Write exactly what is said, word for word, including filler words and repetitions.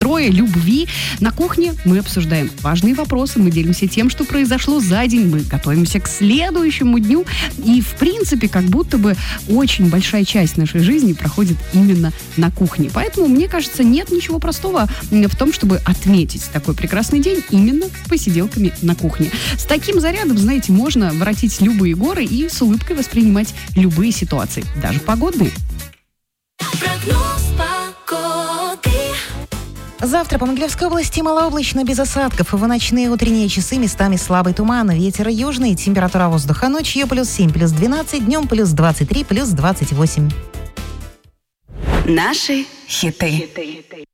Трое любви. На кухне мы обсуждаем важные вопросы, мы делимся тем, что произошло за день, мы готовимся к следующему дню. И, в принципе, как будто бы очень большая часть нашей жизни проходит именно на кухне. Поэтому, мне кажется, нет ничего простого в том, чтобы отметить такой прекрасный день именно посиделками на кухне. С таким зарядом, знаете, можно воротить любые горы и с улыбкой воспринимать любые ситуации, даже погодные. Завтра по Могилевской области малооблачно, без осадков. В ночные и утренние часы местами слабый туман. Ветер южный, температура воздуха ночью плюс семь, плюс двенадцать, днем плюс двадцать три, плюс двадцать восемь. Наши хиты.